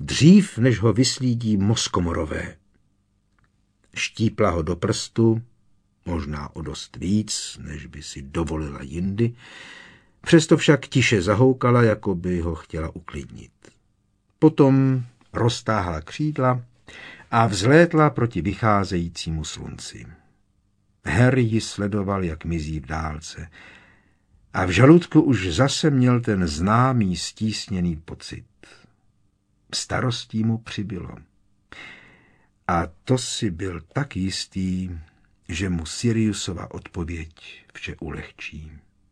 dřív, než ho vyslídí Moskomorové. Štípla ho do prstu, možná o dost víc, než by si dovolila jindy, přesto však tiše zahoukala, jako by ho chtěla uklidnit. Potom roztáhla křídla a vzlétla proti vycházejícímu slunci. Harry ji sledoval, jak mizí v dálce, a v žaludku už zase měl ten známý stísněný pocit. Starostí mu přibylo. A to si byl tak jistý, že mu Siriusova odpověď vše ulehčí.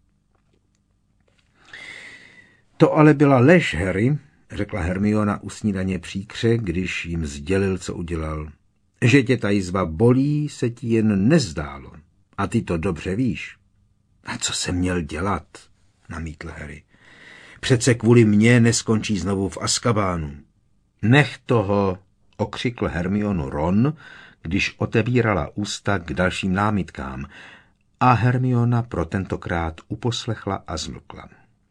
To ale byla lež, Harry, řekla Hermiona u snídaně příkře, když jim sdělil, co udělal. Že tě ta jizva bolí, se ti jen nezdálo. A ty to dobře víš. A co jsem měl dělat? Namítl Harry. Přece kvůli mně neskončí znovu v Azkabánu. Nech toho, okřikl Hermionu Ron, když otevírala ústa k dalším námitkám, a Hermiona pro tentokrát uposlechla a zmlkla.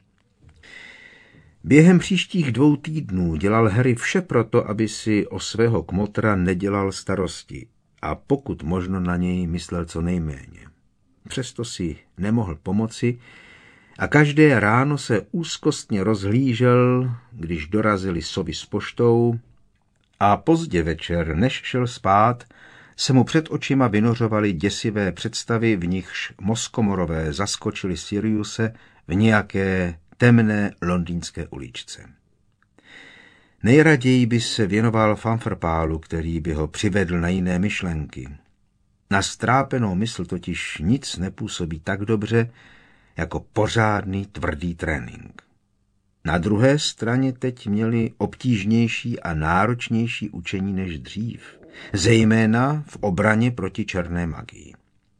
Během příštích 2 týdnů dělal Harry vše proto, aby si o svého kmotra nedělal starosti a pokud možno na něj myslel co nejméně. Přesto si nemohl pomoci a každé ráno se úzkostně rozhlížel, když dorazili sovy s poštou, a pozdě večer, než šel spát, se mu před očima vynořovaly děsivé představy, v nichž Moskomorové zaskočili Siriuse v nějaké temné londýnské uličce. Nejraději by se věnoval fanfrpálu, který by ho přivedl na jiné myšlenky. Na strápenou mysl totiž nic nepůsobí tak dobře, jako pořádný tvrdý trénink. Na druhé straně teď měli obtížnější a náročnější učení než dřív, zejména v obraně proti černé magii.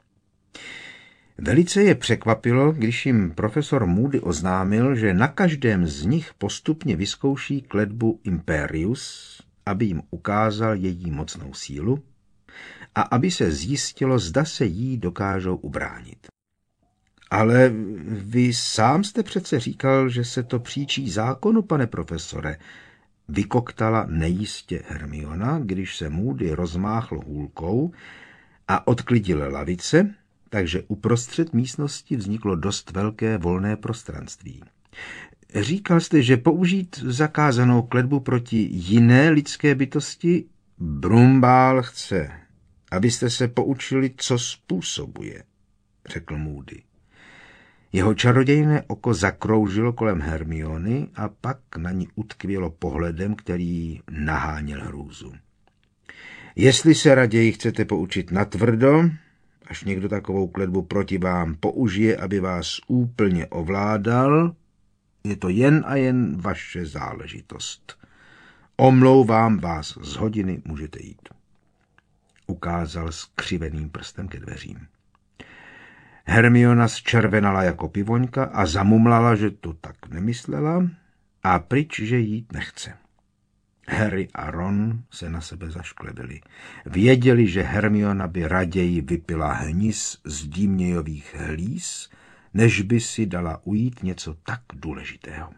Velice je překvapilo, když jim profesor Moody oznámil, že na každém z nich postupně vyzkouší kletbu Imperius, aby jim ukázal její mocnou sílu a aby se zjistilo, zda se jí dokážou ubránit. Ale vy sám jste přece říkal, že se to příčí zákonu, pane profesore, vykoktala nejistě Hermiona, když se Moody rozmáchl hůlkou a odklidil lavice, takže uprostřed místnosti vzniklo dost velké volné prostranství. Říkal jste, že použít zakázanou kletbu proti jiné lidské bytosti? Brumbál chce, abyste se poučili, co způsobuje, řekl Moody. Jeho čarodějné oko zakroužilo kolem Hermiony a pak na ní utkvělo pohledem, který naháněl hrůzu. Jestli se raději chcete poučit natvrdo, až někdo takovou kletbu proti vám použije, aby vás úplně ovládal, je to jen a jen vaše záležitost. Omlouvám vás, z hodiny můžete jít. Ukázal skřiveným prstem ke dveřím. Hermiona zčervenala jako pivoňka a zamumlala, že to tak nemyslela a pryč, že jít nechce. Harry a Ron se na sebe zašklebili. Věděli, že Hermiona by raději vypila hnis z dímnějových hlíz, než by si dala ujít něco tak důležitého.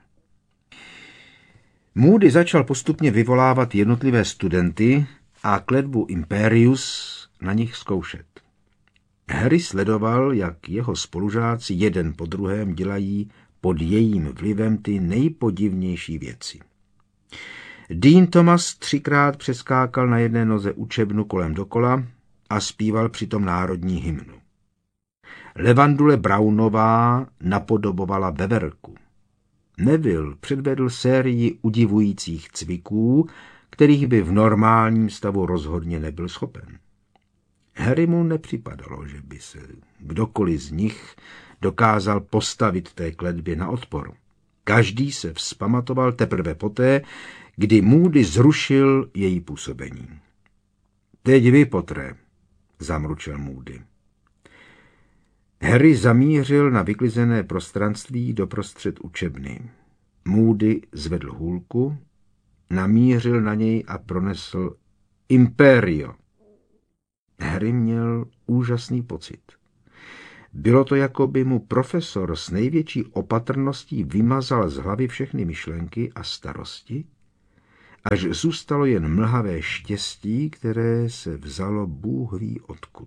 Moody začal postupně vyvolávat jednotlivé studenty a kletbu Imperius na nich zkoušet. Harry sledoval, jak jeho spolužáci jeden po druhém dělají pod jejím vlivem ty nejpodivnější věci. Dean Thomas 3krát přeskákal na jedné noze učebnu kolem dokola a zpíval přitom národní hymnu. Levandule Brownová napodobovala veverku. Neville předvedl sérii udivujících cviků, kterých by v normálním stavu rozhodně nebyl schopen. Harry mu nepřipadalo, že by se kdokoliv z nich dokázal postavit té kletbě na odpor. Každý se vzpamatoval teprve poté, kdy Moody zrušil její působení. Teď vy, Potre, zamručel Moody. Harry zamířil na vyklizené prostranství doprostřed učebny. Moody zvedl hůlku, namířil na něj a pronesl Imperio. Harry měl úžasný pocit. Bylo to, jako by mu profesor s největší opatrností vymazal z hlavy všechny myšlenky a starosti až zůstalo jen mlhavé štěstí, které se vzalo Bůh ví odkud.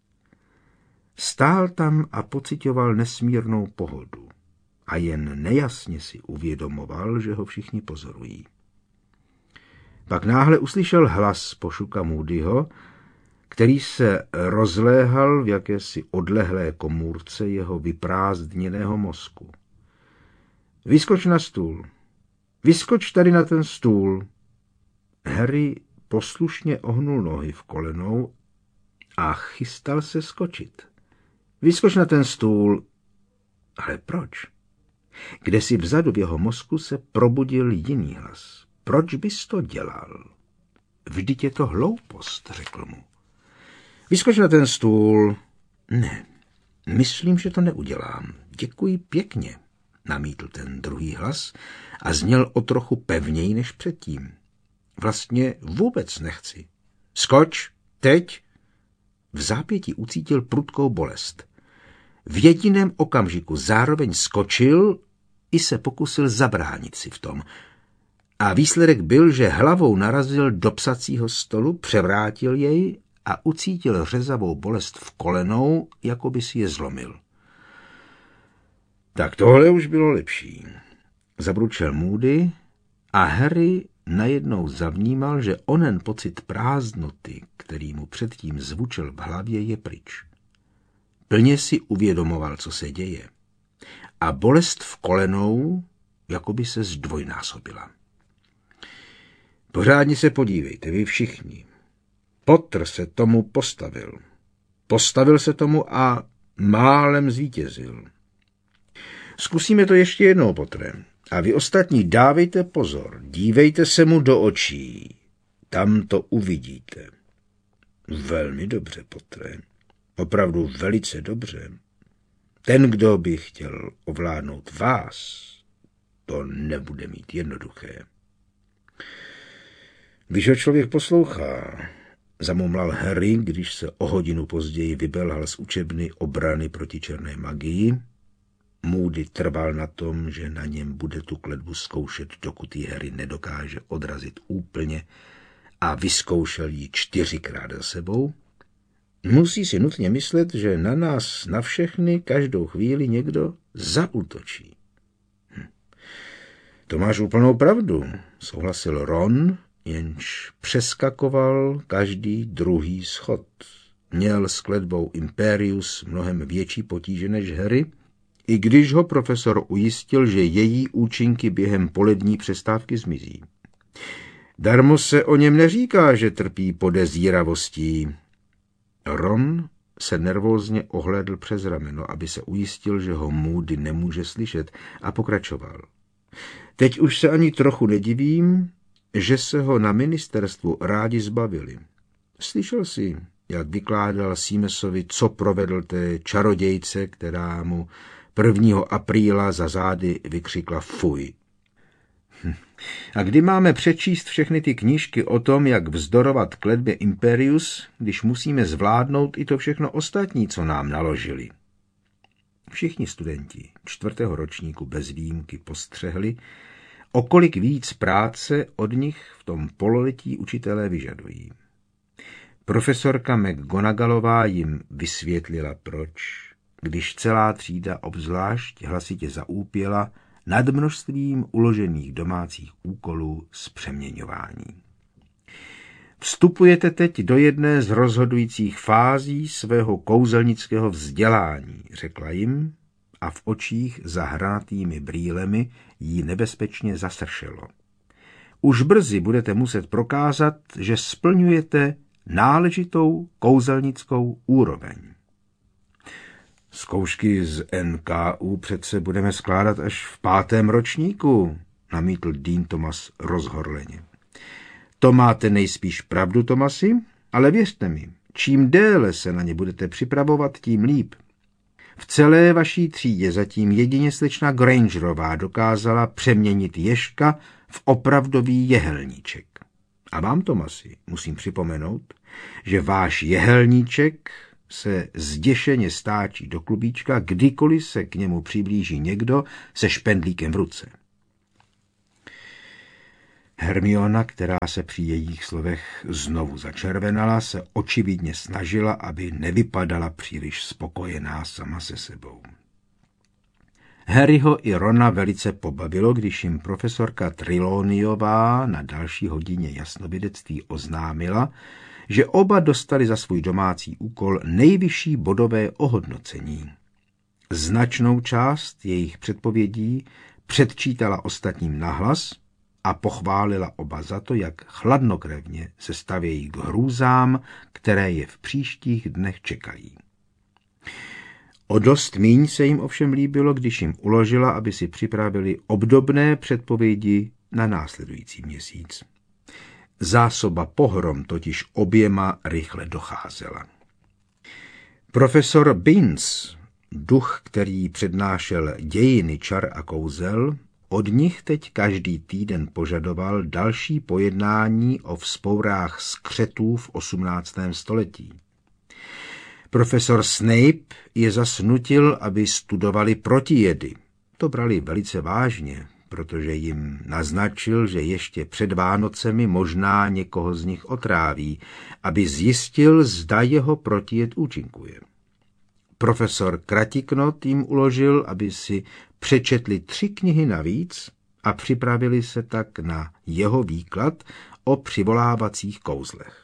Stál tam a pocitoval nesmírnou pohodu a jen nejasně si uvědomoval, že ho všichni pozorují. Pak náhle uslyšel hlas Pošuka Moodyho, který se rozléhal v jakési odlehlé komůrce jeho vyprázdněného mozku. Vyskoč na stůl. Vyskoč tady na ten stůl. Harry poslušně ohnul nohy v kolenou a chystal se skočit. Vyskoč na ten stůl. Ale proč? Kdesi vzadu v jeho mozku se probudil jiný hlas. Proč bys to dělal? Vždyť je to hloupost, řekl mu. Vyskoč na ten stůl. Ne, myslím, že to neudělám. Děkuji pěkně, namítl ten druhý hlas a zněl o trochu pevněji než předtím. Vlastně vůbec nechci. Skoč, teď. V zápětí ucítil prudkou bolest. V jediném okamžiku zároveň skočil i se pokusil zabránit si v tom. A výsledek byl, že hlavou narazil do psacího stolu, převrátil jej a ucítil řezavou bolest v kolenou, jako by si je zlomil. Tak tohle už bylo lepší. Zabručel Moody a Harry najednou zavnímal, že onen pocit prázdnoty, který mu předtím zvučel v hlavě, je pryč. Plně si uvědomoval, co se děje. A bolest v kolenou jako by se zdvojnásobila. Pořádně se podívejte, vy všichni. Potter se tomu postavil. Postavil se tomu a málem zvítězil. Zkusíme to ještě jednou, Pottere. A vy ostatní dávejte pozor, dívejte se mu do očí. Tam to uvidíte. Velmi dobře, Pottere. Opravdu velice dobře. Ten, kdo by chtěl ovládnout vás, to nebude mít jednoduché. Když ho člověk poslouchá, zamumlal Harry, když se o hodinu později vybelhal z učebny obrany proti černé magii. Moody trval na tom, že na něm bude tu kletbu zkoušet, dokud ji Harry nedokáže odrazit úplně, a vyzkoušel ji 4krát za sebou. Musí si nutně myslet, že na nás, na všechny, každou chvíli někdo zaútočí. To máš úplnou pravdu, souhlasil Ron, jenž přeskakoval každý druhý schod. Měl s kletbou Imperius mnohem větší potíže než Harry, i když ho profesor ujistil, že její účinky během polední přestávky zmizí. Darmo se o něm neříká, že trpí podezíravostí. Ron se nervózně ohlédl přes rameno, aby se ujistil, že ho Moody nemůže slyšet, a pokračoval. Teď už se ani trochu nedivím, že se ho na ministerstvu rádi zbavili. Slyšel jsi, jak vykládal Seamusovi, co provedl té čarodějce, která mu 1. apríla za zády vykřikla fuj. A kdy máme přečíst všechny ty knížky o tom, jak vzdorovat kletbě Imperius, když musíme zvládnout i to všechno ostatní, co nám naložili? Všichni studenti 4. ročníku bez výjimky postřehli, o kolik víc práce od nich v tom pololetí učitelé vyžadují. Profesorka McGonagallová jim vysvětlila, proč, když celá třída obzvlášť hlasitě zaúpěla nad množstvím uložených domácích úkolů z přeměňování. Vstupujete teď do jedné z rozhodujících fází svého kouzelnického vzdělání, řekla jim, a v očích za hranatými brýlemi jí nebezpečně zasršelo. Už brzy budete muset prokázat, že splňujete náležitou kouzelnickou úroveň. Zkoušky z NKU přece budeme skládat až v 5. ročníku, namítl Dean Thomas rozhorleně. To máte nejspíš pravdu, Thomasi, ale věřte mi, čím déle se na ně budete připravovat, tím líp. V celé vaší třídě zatím jedině slečna Grangerová dokázala přeměnit ježka v opravdový jehelníček. A vám, Thomasi, musím připomenout, že váš jehelníček se zděšeně stáčí do klubíčka, kdykoliv se k němu přiblíží někdo se špendlíkem v ruce. Hermiona, která se při jejich slovech znovu začervenala, se očividně snažila, aby nevypadala příliš spokojená sama se sebou. Harryho i Rona velice pobavilo, když jim profesorka Trelawneyová na další hodině jasnovidectví oznámila, že oba dostali za svůj domácí úkol nejvyšší bodové ohodnocení. Značnou část jejich předpovědí předčítala ostatním nahlas a pochválila oba za to, jak chladnokrevně se stavějí k hrůzám, které je v příštích dnech čekají. O dost míň se jim ovšem líbilo, když jim uložila, aby si připravili obdobné předpovědi na následující měsíc. Zásoba pohrom totiž oběma rychle docházela. Profesor Binns, duch, který přednášel dějiny čar a kouzel, od nich teď každý týden požadoval další pojednání o vzpourách skřetů v 18. století. Profesor Snape je zas nutil, aby studovali protijedy. To brali velice vážně, protože jim naznačil, že ještě před Vánocemi možná někoho z nich otráví, aby zjistil, zda jeho protijed účinkuje. Profesor Kratiknot jim uložil, aby si přečetli 3 knihy navíc a připravili se tak na jeho výklad o přivolávacích kouzlech.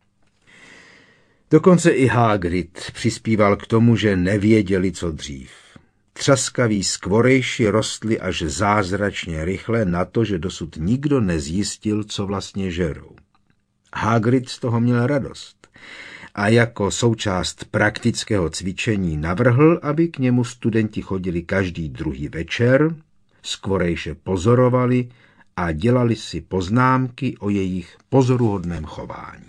Dokonce i Hagrid přispíval k tomu, že nevěděli, co dřív. Třaskaví skvorejši rostli až zázračně rychle na to, že dosud nikdo nezjistil, co vlastně žerou. Hagrid z toho měl radost a jako součást praktického cvičení navrhl, aby k němu studenti chodili každý druhý večer, skvorejše pozorovali a dělali si poznámky o jejich pozoruhodném chování.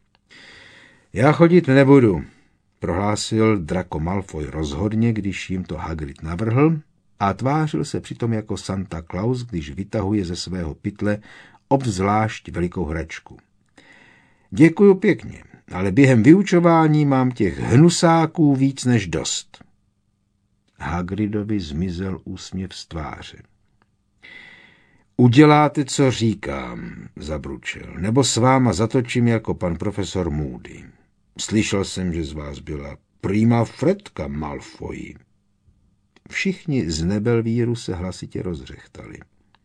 Já chodit nebudu, prohlásil Draco Malfoy rozhodně, když jim to Hagrid navrhl, a tvářil se přitom jako Santa Claus, když vytahuje ze svého pytle obzvlášť velikou hračku. Děkuju pěkně, ale během vyučování mám těch hnusáků víc než dost. Hagridovi zmizel úsměv z tváře. Uděláte, co říkám, zabručel, nebo s váma zatočím jako pan profesor Moody. Slyšel jsem, že z vás byla prima Fredka, Malfoy. Všichni z Nebelvíru se hlasitě rozřechtali.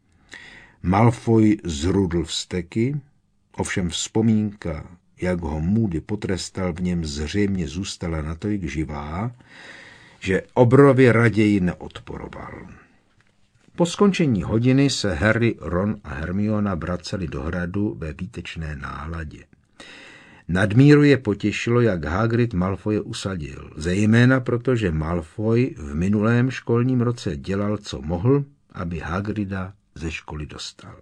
Malfoy zrudl vzteky, ovšem vzpomínka, jak ho Moody potrestal, v něm zřejmě zůstala natolik živá, že obrově raději neodporoval. Po skončení hodiny se Harry, Ron a Hermiona vraceli do hradu ve výtečné náladě. Nadmíru je potěšilo, jak Hagrid Malfoye usadil, zejména protože Malfoy v minulém školním roce dělal, co mohl, aby Hagrida ze školy dostal.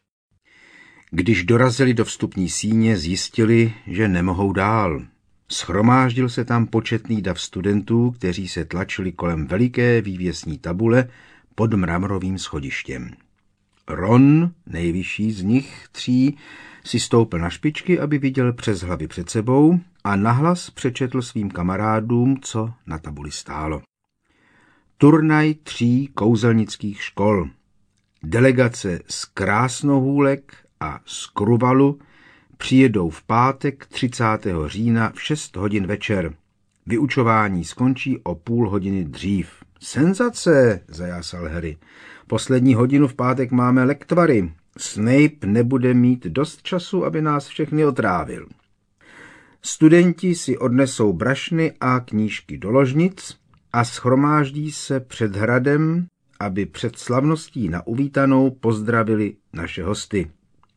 Když dorazili do vstupní síně, zjistili, že nemohou dál. Shromáždil se tam početný dav studentů, kteří se tlačili kolem veliké vývěsní tabule pod mramorovým schodištěm. Ron, nejvyšší z nich 3, si stoupil na špičky, aby viděl přes hlavy před sebou a nahlas přečetl svým kamarádům, co na tabuli stálo. Turnaj 3 kouzelnických škol. Delegace z Krásnohůlek a z Kruvalu přijedou v pátek 30. října v 6 hodin večer. Vyučování skončí o půl hodiny dřív. Senzace, zajásal Harry. Poslední hodinu v pátek máme lektvary. Snape nebude mít dost času, aby nás všechny otrávil. Studenti si odnesou brašny a knížky do ložnic a shromáždí se před hradem, aby před slavností na uvítanou pozdravili naše hosty.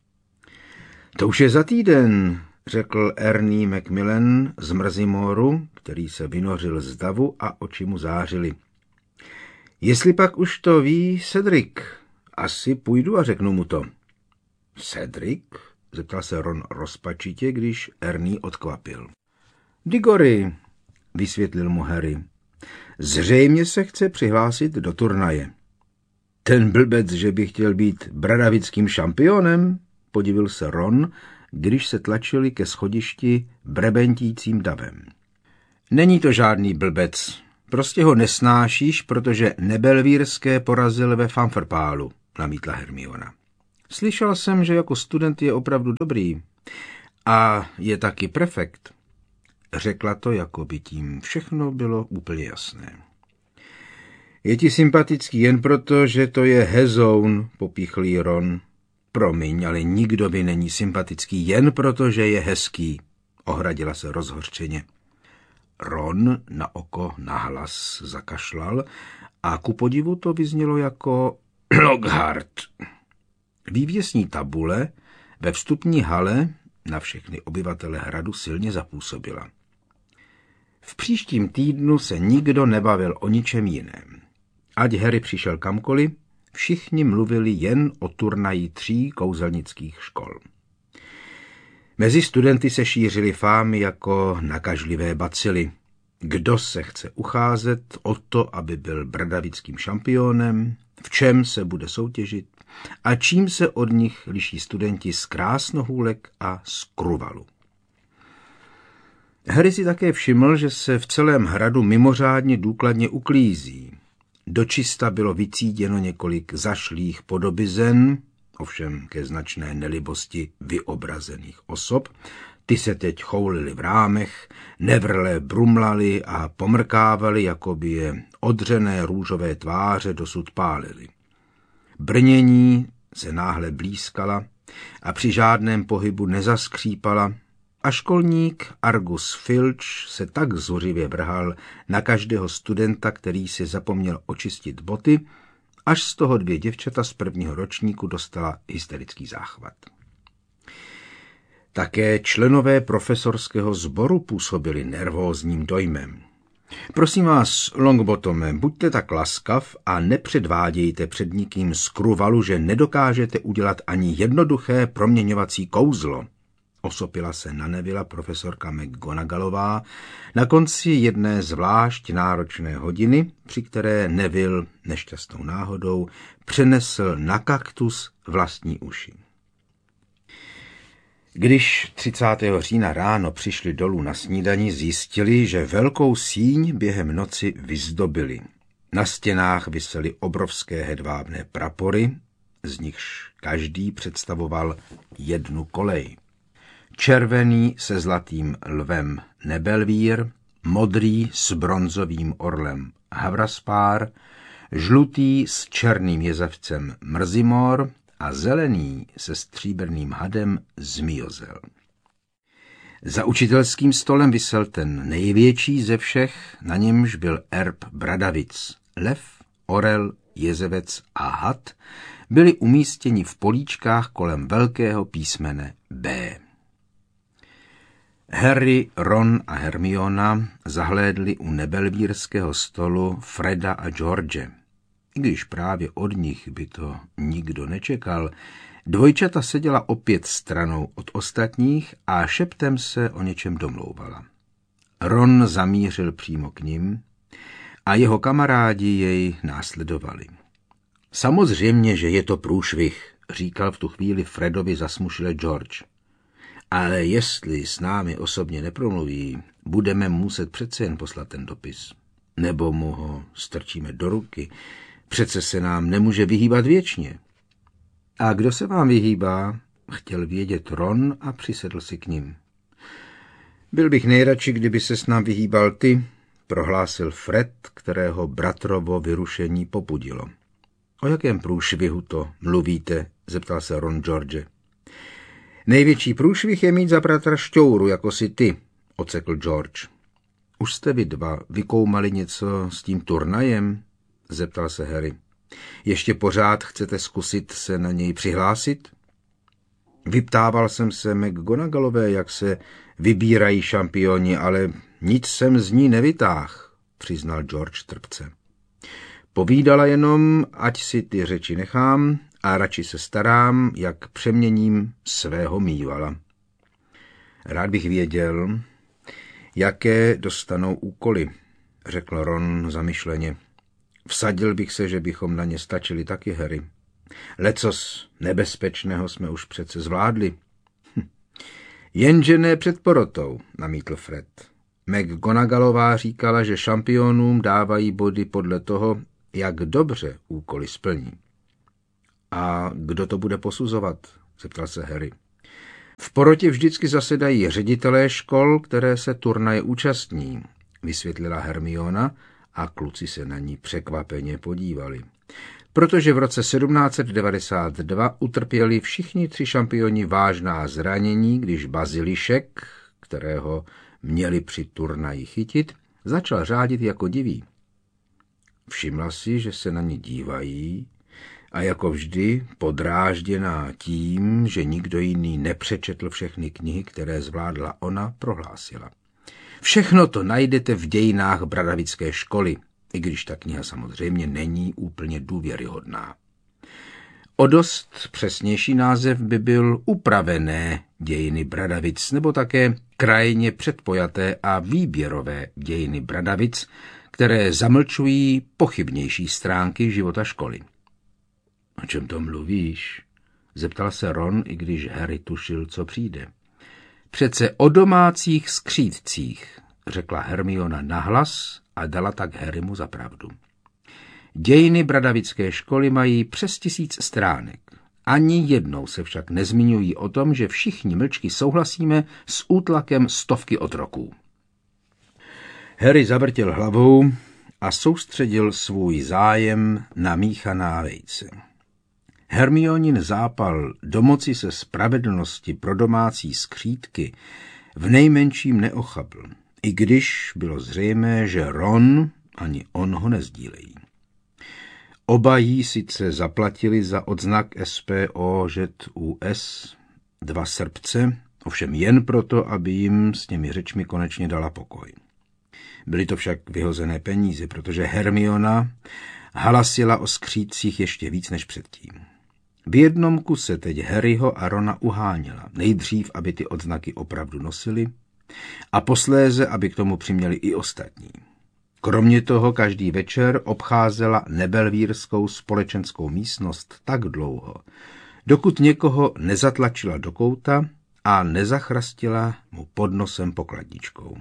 To už je za týden, řekl Ernie Macmillan z Mrzimoru, který se vynořil z davu a oči mu zářily. Jestli pak už to ví Cedric, asi půjdu a řeknu mu to. Cedric? Zeptal se Ron rozpačitě, když Ernie odkvapil. Digory, vysvětlil mu Harry. Zřejmě se chce přihlásit do turnaje. Ten blbec, že by chtěl být bradavickým šampionem? Podivil se Ron, když se tlačili ke schodišti brebentícím davem. Není to žádný blbec. Prostě ho nesnášíš, protože Nebelvírské porazil ve Fanfrpálu, namítla Hermiona. Slyšel jsem, že jako student je opravdu dobrý. A je taky prefekt. Řekla to, jako by tím všechno bylo úplně jasné. Je ti sympatický jen proto, že to je hezoun, popíchlý Ron. Promiň, ale nikdo by není sympatický jen proto, že je hezký, ohradila se rozhořčeně. Ron na oko nahlas zakašlal a ku podivu to vyznělo jako Lockhart. Vývěsní tabule ve vstupní hale na všechny obyvatele hradu silně zapůsobila. V příštím týdnu se nikdo nebavil o ničem jiném. Ať Harry přišel kamkoliv, všichni mluvili jen o turnaji 3 kouzelnických škol. Mezi studenty se šířily fámy jako nakažlivé bacily. Kdo se chce ucházet o to, aby byl bradavickým šampionem, v čem se bude soutěžit a čím se od nich liší studenti z Krásnohůlek a z Kruvalu. Harry si také všiml, že se v celém hradu mimořádně důkladně uklízí. Dočista bylo vycíděno několik zašlých podobizen, ovšem ke značné nelibosti vyobrazených osob. Ty se teď choulily v rámech, nevrle brumlali a pomrkávali, jako by je odřené růžové tváře dosud pálily. Brnění se náhle blízkala a při žádném pohybu nezaskřípala a školník Argus Filch se tak zuřivě vrhal na každého studenta, který si zapomněl očistit boty, až z toho 2 děvčata z prvního ročníku dostala hysterický záchvat. Také členové profesorského sboru působili nervózním dojmem. Prosím vás, Longbotome, buďte tak laskav a nepředvádějte před nikým z Kruvalu, že nedokážete udělat ani jednoduché proměňovací kouzlo. Osopila se na Nevilla profesorka McGonagallová na konci jedné zvlášť náročné hodiny, při které Neville nešťastnou náhodou přenesl na kaktus vlastní uši. Když 30. října ráno přišli dolů na snídani, zjistili, že velkou síň během noci vyzdobili. Na stěnách visely obrovské hedvábné prapory, z nichž každý představoval jednu kolej. Červený se zlatým lvem Nebelvír, modrý s bronzovým orlem Havraspár, žlutý s černým jezevcem Mrzimor a zelený se stříbrným hadem Zmiozel. Za učitelským stolem visel ten největší ze všech, na němž byl erb Bradavic. Lev, orel, jezevec a had byli umístěni v políčkách kolem velkého písmene B. Harry, Ron a Hermiona zahlédli u nebelvírského stolu Freda a George. I když právě od nich by to nikdo nečekal, dvojčata seděla opět stranou od ostatních a šeptem se o něčem domlouvala. Ron zamířil přímo k nim a jeho kamarádi jej následovali. Samozřejmě, že je to průšvih, říkal v tu chvíli Fredovi zasmušile George. Ale jestli s námi osobně nepromluví, budeme muset přece jen poslat ten dopis. Nebo mu ho strčíme do ruky. Přece se nám nemůže vyhýbat věčně. A kdo se vám vyhýbá? Chtěl vědět Ron a přisedl si k ním. Byl bych nejradši, kdyby se s nám vyhýbal ty, prohlásil Fred, kterého bratrovo vyrušení popudilo. O jakém průšvihu to mluvíte? Zeptal se Ron George. Největší průšvih je mít za bratra šťouru, jako si ty, ocekl George. Už jste vy dva vykoumali něco s tím turnajem? Zeptal se Harry. Ještě pořád chcete zkusit se na něj přihlásit? Vyptával jsem se McGonagallové, jak se vybírají šampioni, ale nic jsem z ní nevytáhl, přiznal George trpce. Povídala jenom, ať si ty řeči nechám a radši se starám, jak přeměním svého mývala. Rád bych věděl, jaké dostanou úkoly, řekl Ron zamyšleně. Vsadil bych se, že bychom na ně stačili taky, Harry. Lecos nebezpečného jsme už přece zvládli. Jenže ne před porotou, namítl Fred. McGonagallová říkala, že šampionům dávají body podle toho, jak dobře úkoly splní. A kdo to bude posuzovat? Zeptal se Harry. V porotě vždycky zasedají ředitelé škol, které se turnaje účastní, vysvětlila Hermiona a kluci se na ní překvapeně podívali. Protože v roce 1792 utrpěli všichni 3 šampioni vážná zranění, když Bazilišek, kterého měli při turnaji chytit, začal řádit jako divý. Všimla si, že se na ně dívají a jako vždy podrážděná tím, že nikdo jiný nepřečetl všechny knihy, které zvládla ona, prohlásila. Všechno to najdete v dějinách Bradavické školy, i když ta kniha samozřejmě není úplně důvěryhodná. O dost přesnější název by byl Upravené dějiny Bradavic, nebo také krajně předpojaté a výběrové dějiny Bradavic, které zamlčují pochybnější stránky života školy. O čem to mluvíš? Zeptal se Ron, i když Harry tušil, co přijde. Přece o domácích skřídcích, řekla Hermiona nahlas a dala tak Harrymu za pravdu. Dějiny Bradavické školy mají přes 1000 stránek. Ani jednou se však nezmiňují o tom, že všichni mlčky souhlasíme s útlakem stovky otroků. Harry zavrtěl hlavou a soustředil svůj zájem na míchaná vejce. Hermionin zápal domoci se spravedlnosti pro domácí skřídky v nejmenším neochabl, i když bylo zřejmé, že Ron ani on ho nezdílejí. Oba jí sice zaplatili za odznak SPOŽUS 2 srpce, ovšem jen proto, aby jim s těmi řečmi konečně dala pokoj. Byly to však vyhozené peníze, protože Hermiona halasila o skřídcích ještě víc než předtím. V jednom kuse teď Harryho a Rona uháněla. Nejdřív, aby ty odznaky opravdu nosili, a posléze, aby k tomu přiměli i ostatní. Kromě toho každý večer obcházela nebelvírskou společenskou místnost tak dlouho, dokud někoho nezatlačila do kouta a nezachrastila mu pod nosem pokladničkou.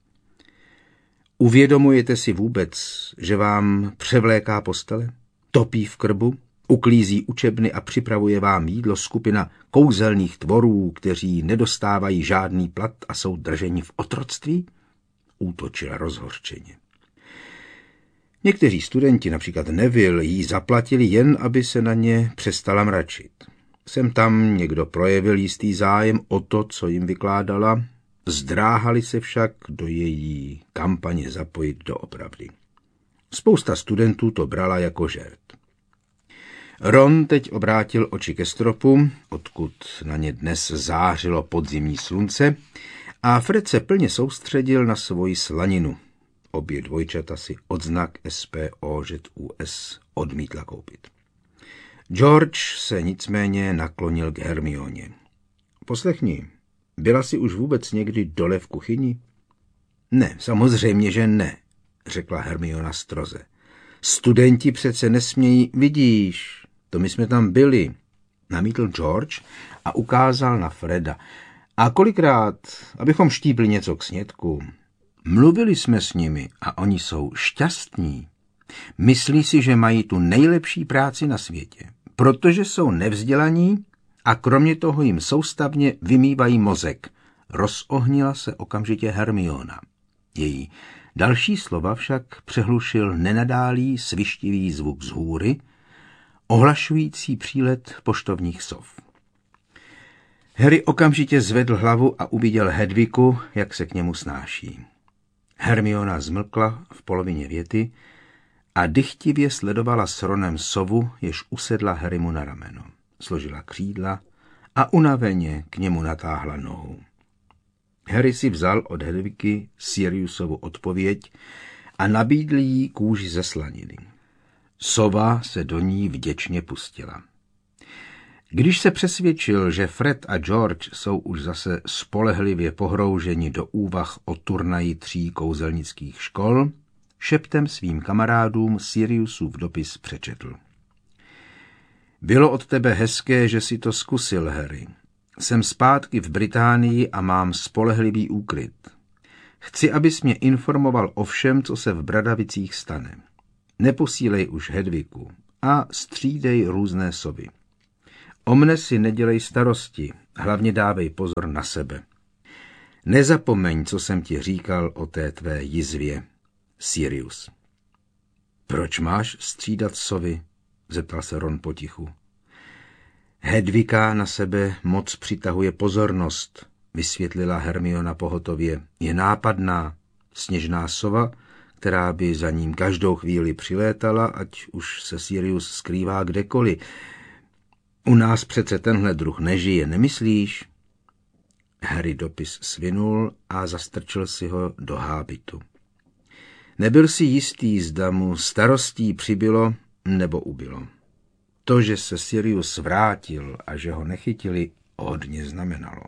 Uvědomujete si vůbec, že vám převléká postele, topí v krbu, uklízí učebny a připravuje vám jídlo skupina kouzelných tvorů, kteří nedostávají žádný plat a jsou drženi v otroctví? Útočila rozhořčeně. Někteří studenti, například Neville, jí zaplatili jen, aby se na ně přestala mračit. Sem tam někdo projevil jistý zájem o to, co jim vykládala, zdráhali se však do její kampaně zapojit doopravdy. Spousta studentů to brala jako žert. Ron teď obrátil oči ke stropu, odkud na ně dnes zářilo podzimní slunce, a Fred se plně soustředil na svoji slaninu. Obě dvojčata si odznak SPOŽUS odmítla koupit. George se nicméně naklonil k Hermioně. Poslechni, byla jsi už vůbec někdy dole v kuchyni? Ne, samozřejmě, že ne, řekla Hermiona stroze. Studenti přece nesmějí, vidíš, to my jsme tam byli, namítl George a ukázal na Freda. A kolikrát, abychom štípli něco k snědku. Mluvili jsme s nimi a oni jsou šťastní. Myslí si, že mají tu nejlepší práci na světě, protože jsou nevzdělaní a kromě toho jim soustavně vymývají mozek. Rozohnila se okamžitě Hermiona. Její další slova však přehlušil nenadálý svištivý zvuk z hůry, ohlašující přílet poštovních sov. Harry okamžitě zvedl hlavu a uviděl Hedviku, jak se k němu snáší. Hermiona zmlkla v polovině věty a dychtivě sledovala s Ronem sovu, jež usedla Harrymu na rameno. Složila křídla a unaveně k němu natáhla nohu. Harry si vzal od Hedviky Siriusovu odpověď a nabídl jí kůži ze slaniny. Sova se do ní vděčně pustila. Když se přesvědčil, že Fred a George jsou už zase spolehlivě pohrouženi do úvah o turnaji 3 kouzelnických škol, šeptem svým kamarádům Siriusův dopis přečetl. Bylo od tebe hezké, že si to zkusil, Harry. Jsem zpátky v Británii a mám spolehlivý úkryt. Chci, abys mě informoval o všem, co se v Bradavicích stane. Neposílej už Hedviku a střídej různé sovy. O mne si nedělej starosti, hlavně dávej pozor na sebe. Nezapomeň, co jsem ti říkal o té tvé jizvě, Sirius. Proč máš střídat sovy? Zeptal se Ron potichu. Hedvika na sebe moc přitahuje pozornost, vysvětlila Hermiona pohotově. Je nápadná, sněžná sova, která by za ním každou chvíli přilétala, ať už se Sirius skrývá kdekoliv. U nás přece tenhle druh nežije, nemyslíš? Harry dopis svinul a zastrčil si ho do hábitu. Nebyl si jistý, zda mu starostí přibylo nebo ubylo. To, že se Sirius vrátil a že ho nechytili, hodně znamenalo.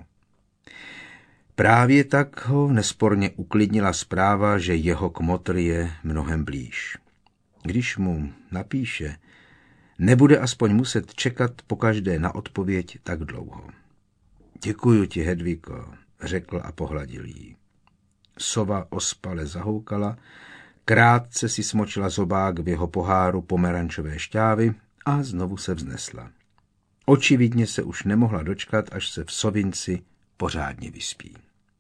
Právě tak ho nesporně uklidnila zpráva, že jeho kmotr je mnohem blíž. Když mu napíše, nebude aspoň muset čekat pokaždé na odpověď tak dlouho. Děkuju ti, Hedviko, řekl a pohladil jí. Sova ospale zahoukala, krátce si smočila zobák v jeho poháru pomerančové šťávy a znovu se vznesla. Očividně se už nemohla dočkat, až se v sovinci pořádně vyspí.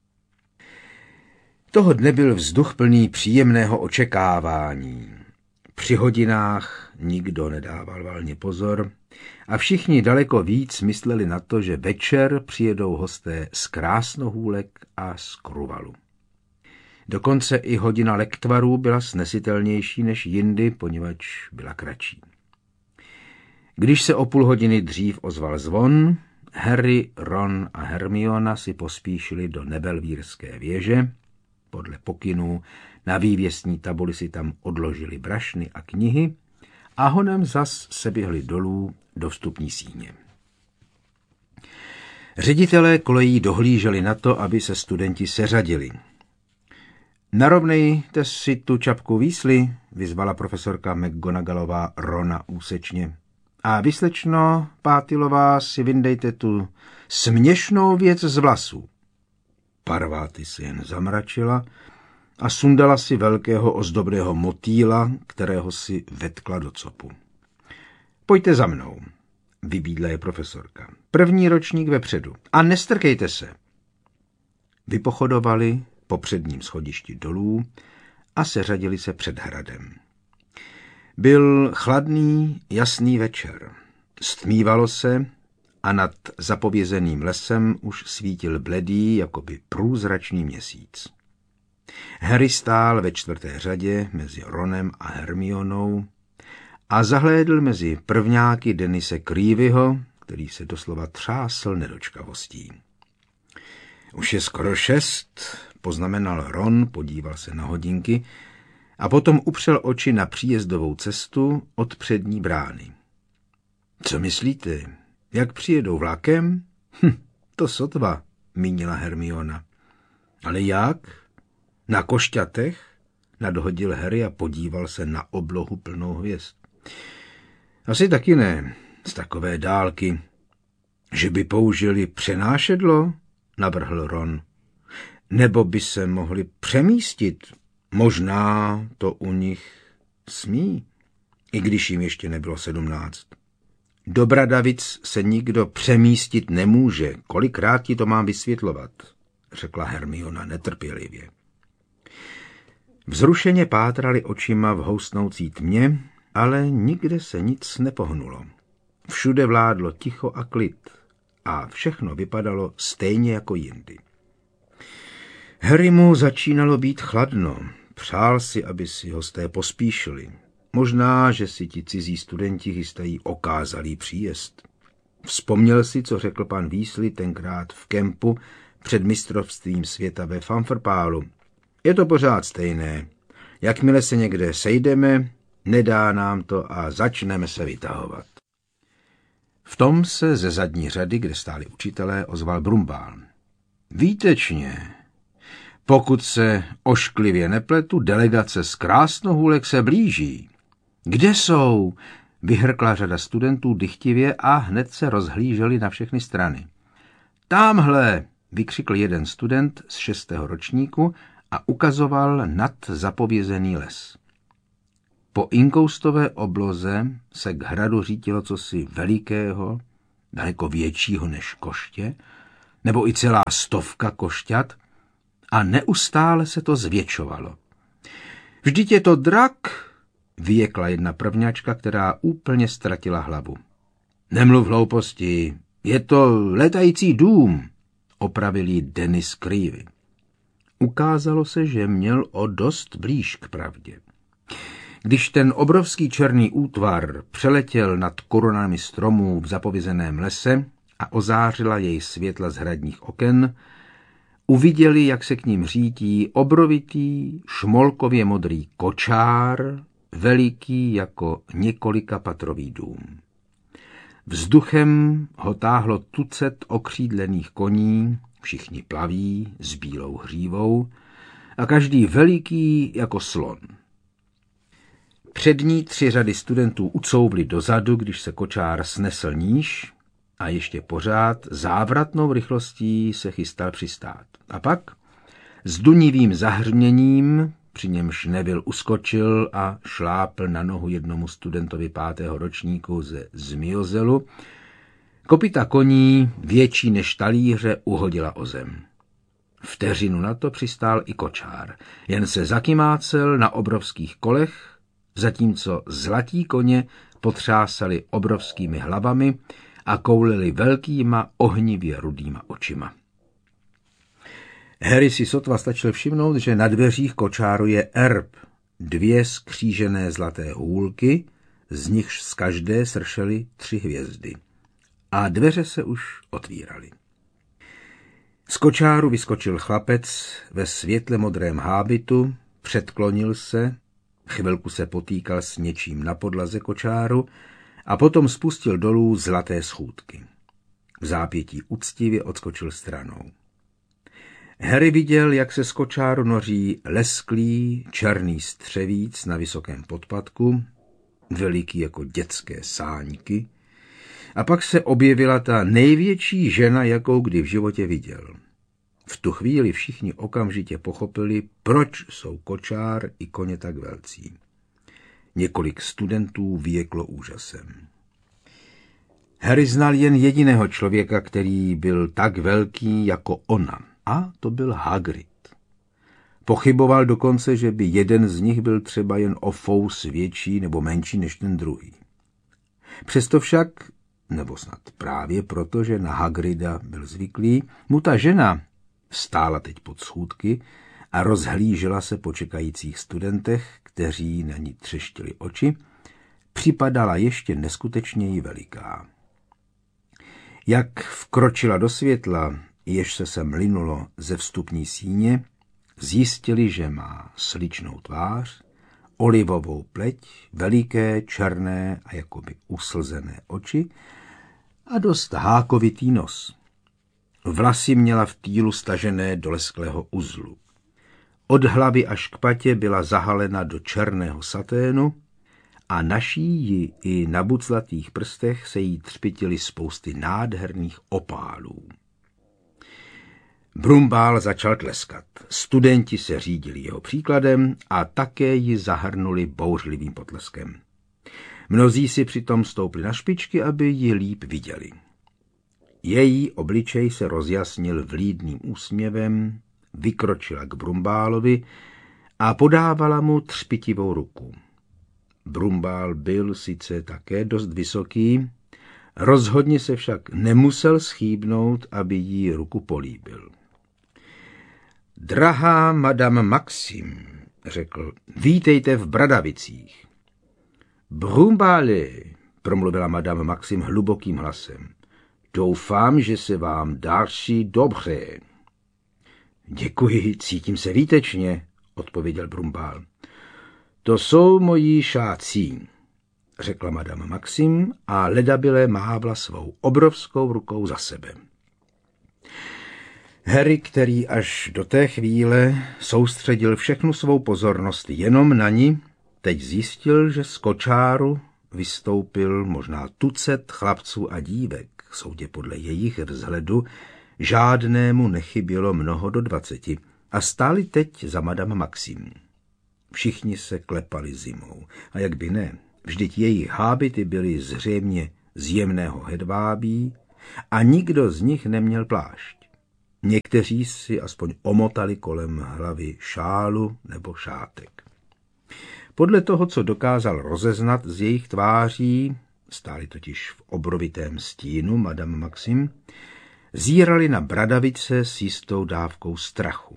Toho dne byl vzduch plný příjemného očekávání. Při hodinách nikdo nedával valně pozor a všichni daleko víc mysleli na to, že večer přijedou hosté z Krásnohůlek a z Kruvalu. Dokonce i hodina lektvarů byla snesitelnější než jindy, poněvadž byla kratší. Když se o půl hodiny dřív ozval zvon, Harry, Ron a Hermiona si pospíšili do Nebelvírské věže. Podle pokynů na vývěsní tabuli si tam odložili brašny a knihy a honem zas se běhli dolů do vstupní síně. Ředitelé kolejí dohlíželi na to, aby se studenti seřadili. Narovnejte si tu čapku Weasley, vyzvala profesorka McGonagallová Rona úsečně. A vy, slečno Pátilová, si vyndejte tu směšnou věc z vlasů. Parváty si jen zamračila a sundala si velkého ozdobného motýla, kterého si vetkla do copu. Pojďte za mnou, vybídla je profesorka. První ročník vepředu a nestrkejte se. Vypochodovali po předním schodišti dolů a seřadili se před hradem. Byl chladný, jasný večer. Stmívalo se a nad zapovězeným lesem už svítil bledý, jakoby průzračný měsíc. Harry stál ve čtvrté řadě mezi Ronem a Hermionou a zahlédl mezi prvňáky Denise Creevyho, který se doslova třásl nedočkavostí. Už je skoro 6, poznamenal Ron, podíval se na hodinky a potom upřel oči na příjezdovou cestu od přední brány. Co myslíte, jak přijedou vlakem? To sotva, mínila Hermiona. Ale jak? Na košťatech? Nadhodil Harry a podíval se na oblohu plnou hvězd. Asi taky ne, z takové dálky. Že by použili přenášedlo? Navrhl Ron. Nebo by se mohli přemístit. Možná to u nich smí, i když jim ještě nebylo 17. Do Bradavic se nikdo přemístit nemůže. Kolikrát ti to mám vysvětlovat, řekla Hermiona netrpělivě. Vzrušeně pátrali očima v houstnoucí tmě, ale nikde se nic nepohnulo. Všude vládlo ticho a klid a všechno vypadalo stejně jako jindy. Harrymu začínalo být chladno. Přál si, aby si hosté pospíšili. Možná, že si ti cizí studenti chystají okázalý příjezd. Vzpomněl si, co řekl pan Weasley tenkrát v kempu před mistrovstvím světa ve Fumfrpálu. Je to pořád stejné. Jakmile se někde sejdeme, nedá nám to a začneme se vytahovat. V tom se ze zadní řady, kde stáli učitelé, ozval Brumbál. Výtečně. Pokud se ošklivě nepletu, delegace z Krásnohůlek se blíží. Kde jsou? Vyhrkla řada studentů dychtivě a hned se rozhlíželi na všechny strany. Támhle, vykřikl jeden student z 6. ročníku a ukazoval nad zapovězený les. Po inkoustové obloze se k hradu řítilo cosi velikého daleko většího než koště, nebo i celá 100 košťat, a neustále se to zvětšovalo. Vždyť je to drak, vyjekla jedna prvňačka, která úplně ztratila hlavu. Nemluv hlouposti, je to letající dům, opravil jí Denis Creevy. Ukázalo se, že měl o dost blíž k pravdě. Když ten obrovský černý útvar přeletěl nad korunami stromů v zapovězeném lese a ozářila jej světla z hradních oken, uviděli, jak se k ním řítí obrovitý, šmolkově modrý kočár, veliký jako několikapatrový dům. Vzduchem ho táhlo tucet okřídlených koní, všichni plaví, s bílou hřívou, a každý veliký jako slon. Přední 3 řady studentů ucouvly dozadu, když se kočár snesl níž a ještě pořád závratnou rychlostí se chystal přistát. A pak s dunivým zahřměním, při němž Neville uskočil a šlápl na nohu jednomu studentovi 5. ročníku ze Zmiozelu, kopyta koní, větší než talíře, uhodila o zem. Vteřinu na to přistál i kočár, jen se zakymácel na obrovských kolech, zatímco zlatí koně potřásali obrovskými hlavami a koulili velkýma ohnivě rudýma očima. Harry si sotva stačil všimnout, že na dveřích kočáru je erb, 2 skřížené zlaté hůlky, z nichž z každé sršely 3 hvězdy. A dveře se už otvíraly. Z kočáru vyskočil chlapec ve světle modrém hábitu, předklonil se, chvilku se potýkal s něčím na podlaze kočáru a potom spustil dolů zlaté schůdky. V zápětí úctivě odskočil stranou. Harry viděl, jak se z kočáru noří lesklý černý střevíc na vysokém podpatku, veliký jako dětské sáňky, a pak se objevila ta největší žena, jakou kdy v životě viděl. V tu chvíli všichni okamžitě pochopili, proč jsou kočár i koně tak velcí. Několik studentů vyjeklo úžasem. Harry znal jen jediného člověka, který byl tak velký jako ona, a to byl Hagrid. Pochyboval dokonce, že by jeden z nich byl třeba jen o fous větší nebo menší než ten druhý. Přesto však, nebo snad právě proto, že na Hagrida byl zvyklý, mu ta žena stála teď pod schůdky a rozhlížela se po čekajících studentech, kteří na ní třeštili oči, připadala ještě neskutečněji veliká. Jak vkročila do světla, jež se sem linulo ze vstupní síně, zjistili, že má sličnou tvář, olivovou pleť, veliké, černé a jakoby uslzené oči a dost hákovitý nos. Vlasy měla v týlu stažené do lesklého uzlu. Od hlavy až k patě byla zahalena do černého saténu a na šíji i na buclatých prstech se jí třpytily spousty nádherných opálů. Brumbál začal tleskat. Studenti se řídili jeho příkladem a také ji zahrnuli bouřlivým potleskem. Mnozí si přitom stoupli na špičky, aby ji líp viděli. Její obličej se rozjasnil vlídným úsměvem, vykročila k Brumbálovi a podávala mu třpitivou ruku. Brumbál byl sice také dost vysoký, rozhodně se však nemusel schýbnout, aby jí ruku políbil. Drahá madame Maxim, řekl, vítejte v Bradavicích. Brumbále, promluvila madame Maxim hlubokým hlasem, doufám, že se vám daří dobře. Děkuji, cítím se výtečně, odpověděl Brumbál. To jsou moji šácí, řekla madame Maxim a ledabyle mávla svou obrovskou rukou za sebe. Harry, který až do té chvíle soustředil všechnu svou pozornost jenom na ní, teď zjistil, že z kočáru vystoupil možná tucet chlapců a dívek, soudě podle jejich vzhledu, žádnému nechybělo mnoho do 20 a stáli teď za madame Maxim. Všichni se klepali zimou a jak by ne, vždyť jejich hábity byly zřejmě z jemného hedvábí a nikdo z nich neměl plášť. Někteří si aspoň omotali kolem hlavy šálu nebo šátek. Podle toho, co dokázal rozeznat z jejich tváří, stáli totiž v obrovitém stínu Madame Maxime, zírali na bradavice s jistou dávkou strachu.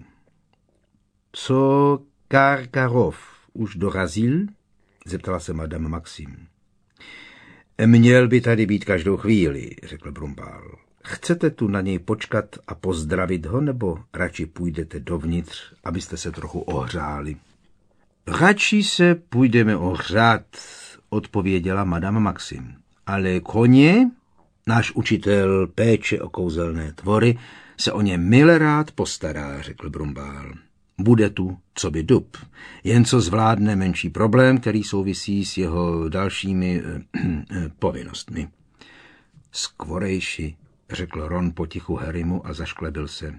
Co Karkarov už dorazil? Zeptala se Madame Maxime. Měl by tady být každou chvíli, řekl Brumbál. Chcete tu na něj počkat a pozdravit ho, nebo radši půjdete dovnitř, abyste se trochu ohřáli? Radši se půjdeme ohřát, odpověděla Madame Maxime. Ale koně, náš učitel péče o kouzelné tvory, se o ně milerád postará, řekl Brumbál. Bude tu, co by dub, jen co zvládne menší problém, který souvisí s jeho dalšími povinnostmi. Skvorejši, řekl Ron potichu Harrymu a zašklebil se.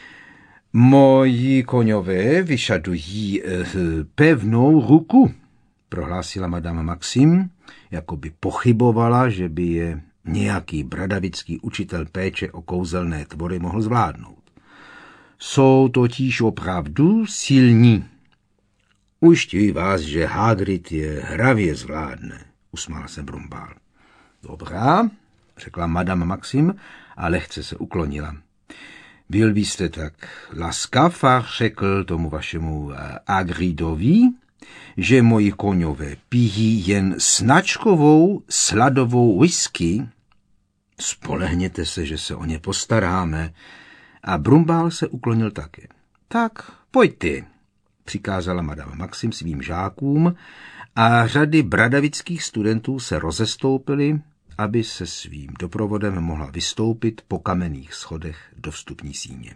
Moji koňové vyžadují pevnou ruku, prohlásila Madame Maxime, jako by pochybovala, že by je nějaký bradavický učitel péče o kouzelné tvory mohl zvládnout. Jsou totiž opravdu silní. Ujišťuji vás, že Hagrid je hravě zvládne, usmál se Brumbál. Dobrá, řekla Madame Maxime a lehce se uklonila. Byl byste tak laskav a řekl tomu vašemu Hagridovi, že moji koňové pijí jen značkovou sladovou whisky? Spolehněte se, že se o ně postaráme. A Brumbál se uklonil také. Tak, pojďte, přikázala Madame Maxime svým žákům a řady bradavických studentů se rozestoupily, aby se svým doprovodem mohla vystoupit po kamenných schodech do vstupní síně.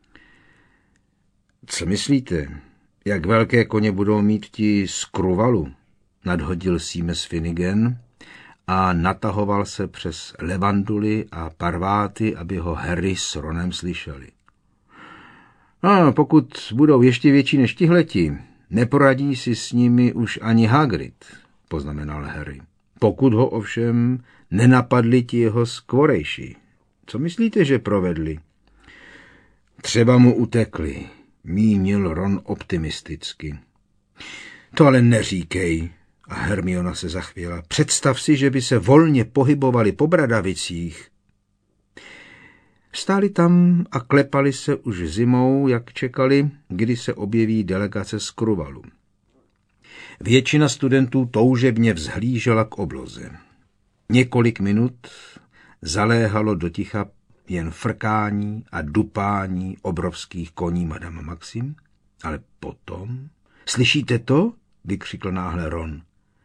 Co myslíte, jak velké koně budou mít ti z Kruvalu? Nadhodil Seamus Finnegan a natahoval se přes levanduly a parváty, aby ho Harry s Ronem slyšeli. A pokud budou ještě větší než tihleti, neporadí si s nimi už ani Hagrid, poznamenal Harry. Pokud ho ovšem nenapadli ti jeho skvorejší. Co myslíte, že provedli? Třeba mu utekli, mínil Ron optimisticky. To ale neříkej. A Hermiona se zachvěla. Představ si, že by se volně pohybovali po bradavicích. Stáli tam a klepali se už zimou, jak čekali, kdy se objeví delegace z Kruvalu. Většina studentů toužebně vzhlížela k obloze. Několik minut zaléhalo do ticha jen frkání a dupání obrovských koní Madame Maxime, ale potom... Slyšíte to? Vykřikl náhle Ron.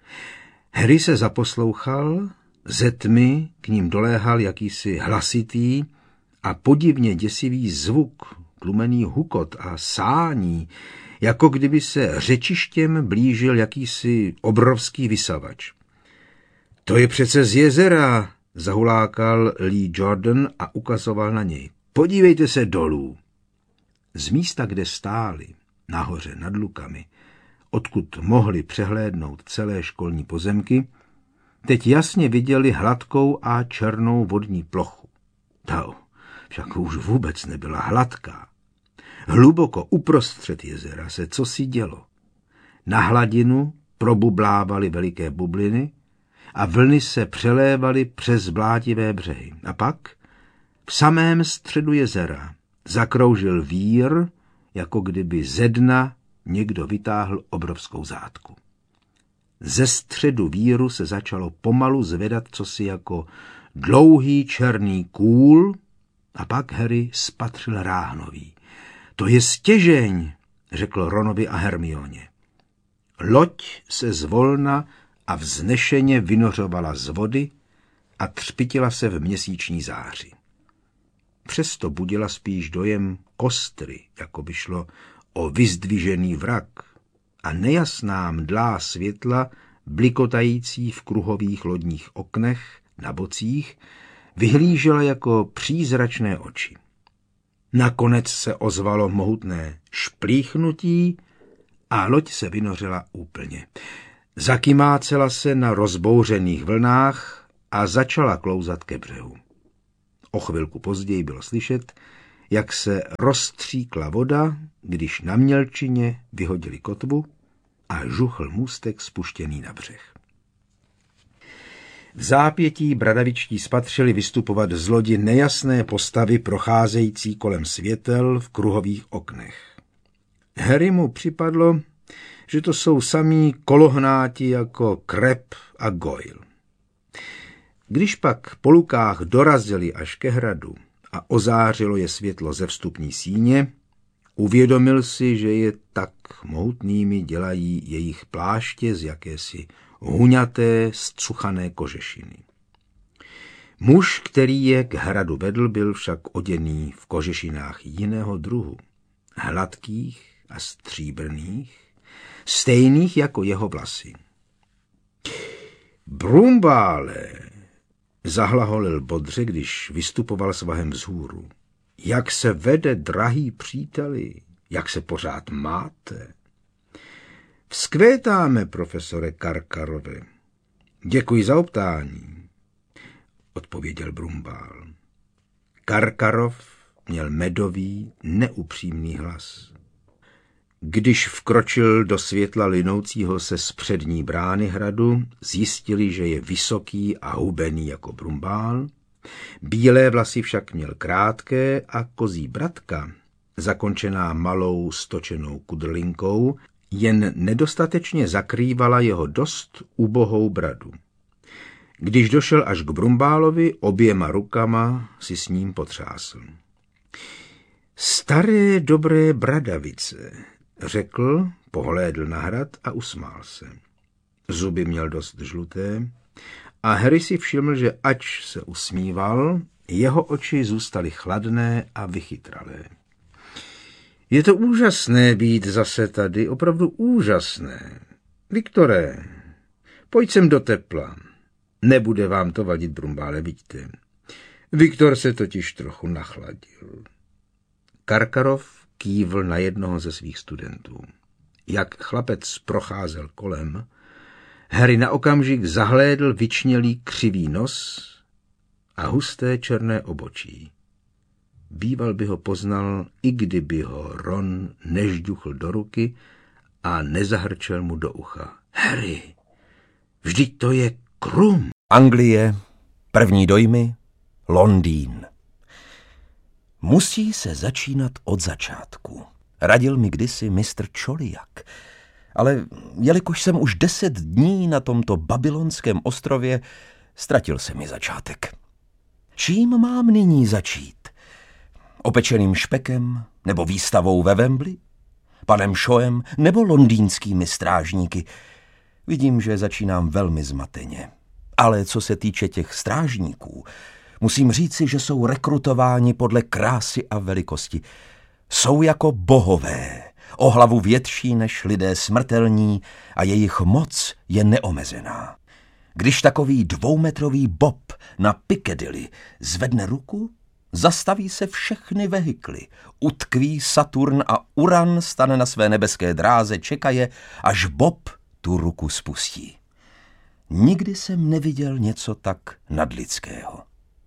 Harry se zaposlouchal, ze tmy k ním doléhal jakýsi hlasitý a podivně děsivý zvuk, tlumený hukot a sání, jako kdyby se řečištěm blížil jakýsi obrovský vysavač. To je přece z jezera, zahulákal Lee Jordan a ukazoval na něj. Podívejte se dolů. Z místa, kde stáli, nahoře nad lukami, odkud mohli přehlédnout celé školní pozemky, teď jasně viděli hladkou a černou vodní plochu. Ta však už vůbec nebyla hladká. Hluboko uprostřed jezera se cosi dělo. Na hladinu probublávaly veliké bubliny a vlny se přelévaly přes blátivé břehy. A pak v samém středu jezera zakroužil vír, jako kdyby ze dna někdo vytáhl obrovskou zátku. Ze středu víru se začalo pomalu zvedat cosi jako dlouhý černý kůl a pak Harry spatřil ráhnový. To je stěžeň, řekl Ronovi a Hermioně. Loď se zvolna a vznešeně vynořovala z vody a třpitila se v měsíční záři. Přesto budila spíš dojem kostry, jako by šlo o vyzdvižený vrak, a nejasná mdlá světla, blikotající v kruhových lodních oknech na bocích, vyhlížela jako přízračné oči. Nakonec se ozvalo mohutné šplíchnutí a loď se vynořila úplně. Zakymácela se na rozbouřených vlnách a začala klouzat ke břehu. O chvilku později bylo slyšet, jak se rozstříkla voda, když na mělčině vyhodili kotvu a žuchl můstek spuštěný na břeh. V zápětí bradavičtí spatřili vystupovat z lodi nejasné postavy procházející kolem světel v kruhových oknech. Harrymu připadlo, že to jsou samí kolohnáti jako Crab a Goyle. Když pak po lukách dorazili až ke hradu a ozářilo je světlo ze vstupní síně, uvědomil si, že je tak mohutnými dělají jejich pláště z jakési huňaté, zcuchané kožešiny. Muž, který je k hradu vedl, byl však oděný v kožešinách jiného druhu, hladkých a stříbrných, stejných jako jeho vlasy. Brumbále, zahlaholil bodře, když vystupoval svahem vzhůru. Jak se vede, drahý příteli, jak se pořád máte? Vzkvétáme, profesore Karkarove. Děkuji za optání, odpověděl Brumbál. Karkarov měl medový, neupřímný hlas. Když vkročil do světla linoucího se z přední brány hradu, zjistili, že je vysoký a hubený jako Brumbál. Bílé vlasy však měl krátké a kozí bratka, zakončená malou stočenou kudrlinkou, jen nedostatečně zakrývala jeho dost ubohou bradu. Když došel až k Brumbálovi, oběma rukama si s ním potřásl. Staré dobré bradavice, řekl, pohlédl na hrad a usmál se. Zuby měl dost žluté a Harry si všiml, že ač se usmíval, jeho oči zůstaly chladné a vychytralé. Je to úžasné být zase tady, opravdu úžasné. Viktore, pojď sem do tepla. Nebude vám to vadit, Brumbále, vidíte. Viktor se totiž trochu nachladil. Karkarov kývl na jednoho ze svých studentů. Jak chlapec procházel kolem, Harry na okamžik zahlédl vyčnělý křivý nos a husté černé obočí. Býval by ho poznal, i kdyby ho Ron nežduchl do ruky a nezahrčel mu do ucha. Harry, vždyť to je Krum. Anglie, první dojmy, Londýn. Musí se začínat od začátku. Radil mi kdysi mistr Čoliak. Ale jelikož jsem už 10 dní na tomto babylonském ostrově, ztratil se mi začátek. Čím mám nyní začít? Opečeným špekem nebo výstavou ve Wembley? Panem Shawem nebo londýnskými strážníky? Vidím, že začínám velmi zmateně. Ale co se týče těch strážníků, musím říci, že jsou rekrutováni podle krásy a velikosti. Jsou jako bohové, o hlavu větší než lidé smrtelní a jejich moc je neomezená. Když takový 2metrový Bob na Piccadilly zvedne ruku, zastaví se všechny vehikly, utkví Saturn a Uran stane na své nebeské dráze, čekaje, až Bob tu ruku spustí. Nikdy jsem neviděl něco tak nadlidského.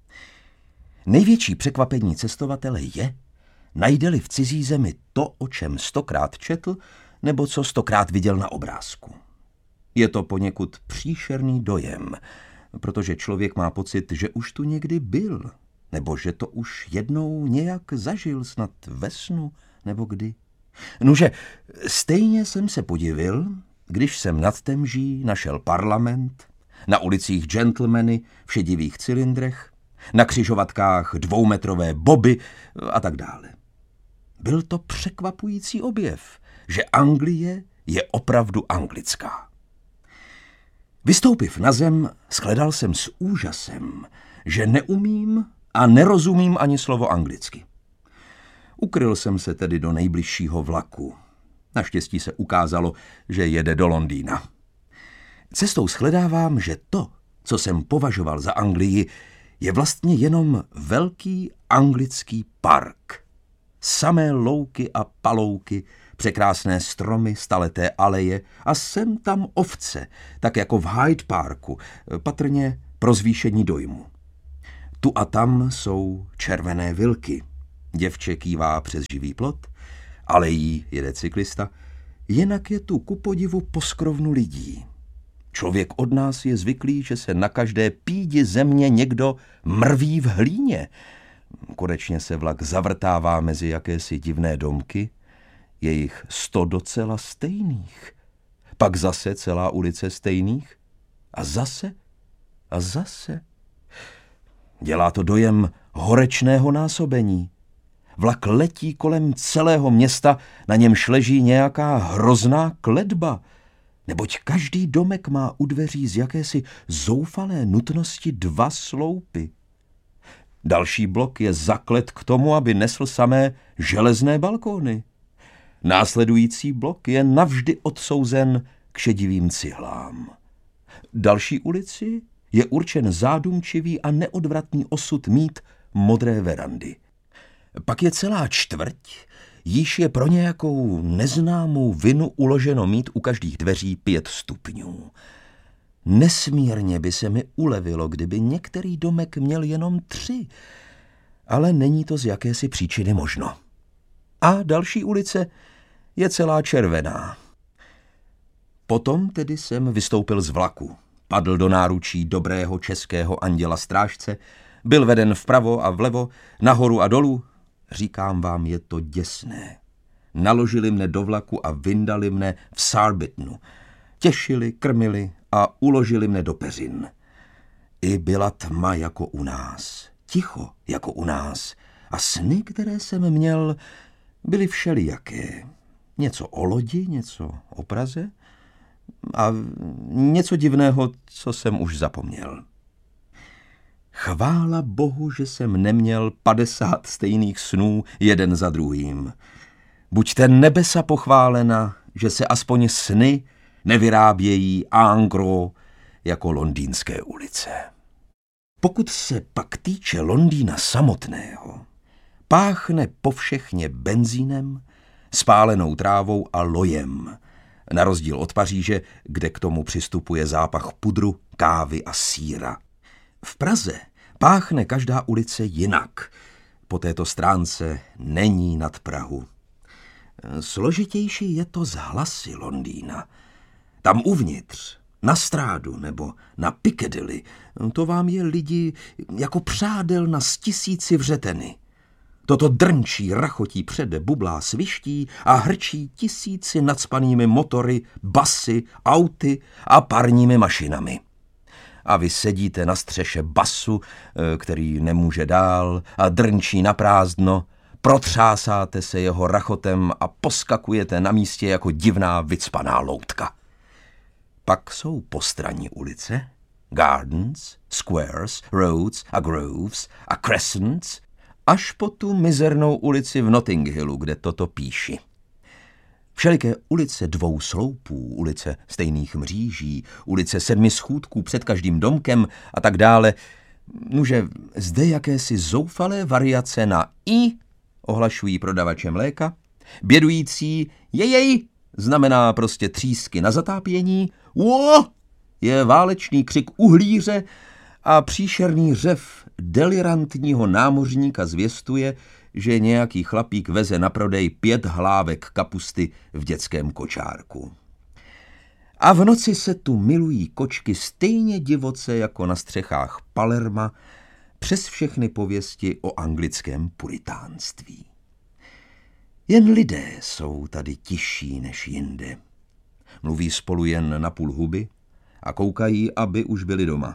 Největší překvapení cestovatele je, najde-li v cizí zemi to, o čem 100krát četl, nebo co 100krát viděl na obrázku. Je to poněkud příšerný dojem, protože člověk má pocit, že už tu někdy byl, nebo že to už jednou nějak zažil, snad ve snu, nebo kdy. Nuže, stejně jsem se podivil, když jsem nad Temží našel parlament, na ulicích gentlemany v šedivých cylindrech, na křižovatkách 2metrové boby a tak dále. Byl to překvapující objev, že Anglie je opravdu anglická. Vystoupiv na zem, shledal jsem s úžasem, že neumím a nerozumím ani slovo anglicky. Ukryl jsem se tedy do nejbližšího vlaku. Naštěstí se ukázalo, že jede do Londýna. Cestou shledávám, že to, co jsem považoval za Anglii, je vlastně jenom velký anglický park. Samé louky a palouky, překrásné stromy, staleté aleje a sem tam ovce, tak jako v Hyde Parku, patrně pro zvýšení dojmu. Tu a tam jsou červené vilky. Děvče kývá přes živý plot, alejí jede cyklista, jinak je tu kupodivu poskrovnu lidí. Člověk od nás je zvyklý, že se na každé pídi země někdo mrví v hlíně. Konečně se vlak zavrtává mezi jakési divné domky, je jich 100 docela stejných. Pak zase celá ulice stejných a zase a zase. Dělá to dojem horečného násobení. Vlak letí kolem celého města, na němž leží nějaká hrozná kletba, neboť každý domek má u dveří z jakési zoufalé nutnosti 2 sloupy. Další blok je zaklet k tomu, aby nesl samé železné balkóny. Následující blok je navždy odsouzen k šedivým cihlám. Další ulici je určen zádumčivý a neodvratný osud mít modré verandy. Pak je celá čtvrť, jíž je pro nějakou neznámou vinu uloženo mít u každých dveří 5 stupňů. Nesmírně by se mi ulevilo, kdyby některý domek měl jenom 3, ale není to z jakési příčiny možno. A další ulice je celá červená. Potom tedy jsem vystoupil z vlaku, padl do náručí dobrého českého anděla strážce, byl veden vpravo a vlevo, nahoru a dolů. Říkám vám, je to děsné. Naložili mne do vlaku a vyndali mne v Sarbittonu. Těšili, krmili a uložili mne do peřin. I byla tma jako u nás, ticho jako u nás a sny, které jsem měl, byly všelijaké. Něco o lodi, něco o Praze a něco divného, co jsem už zapomněl. Chvála Bohu, že jsem neměl 50 stejných snů jeden za druhým. Buďte nebesa pochválena, že se aspoň sny nevyrábějí en gros jako londýnské ulice. Pokud se pak týče Londýna samotného, páchne povšechně benzínem, spálenou trávou a lojem, na rozdíl od Paříže, kde k tomu přistupuje zápach pudru, kávy a sýra. V Praze páchne každá ulice jinak. Po této stránce není nad Prahu. Složitější je to z hlasy Londýna. Tam uvnitř, na Strádu nebo na Piccadilly, to vám je lidi jako přádel na 1000 vřeteny. Toto drnčí, rachotí přede, bublá, sviští a hrčí 1000 nacpanými motory, basy, auty a parními mašinami. A vy sedíte na střeše basu, který nemůže dál a drnčí na prázdno, protřásáte se jeho rachotem a poskakujete na místě jako divná vycpaná loutka. Pak jsou postranní ulice, gardens, squares, roads a groves a crescents, až po tu mizernou ulici v Notting Hillu, kde toto píši. Všeliké ulice 2 sloupů, ulice stejných mříží, ulice 7 schůdků před každým domkem a tak dále. Nuže, zde jakési zoufalé variace na i ohlašují prodavače mléka, bědující jej znamená prostě třísky na zatápění, je válečný křik uhlíře a příšerný řev delirantního námořníka zvěstuje, že nějaký chlapík veze na prodej 5 hlávek kapusty v dětském kočárku. A v noci se tu milují kočky stejně divoce jako na střechách Palerma přes všechny pověsti o anglickém puritánství. Jen lidé jsou tady tišší než jinde. Mluví spolu jen na půl huby a koukají, aby už byli doma.